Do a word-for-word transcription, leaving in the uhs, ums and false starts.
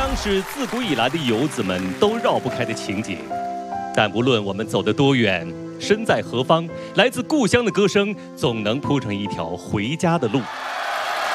乡是自古以来的游子们都绕不开的情景，但无论我们走得多远，身在何方，来自故乡的歌声总能铺成一条回家的路。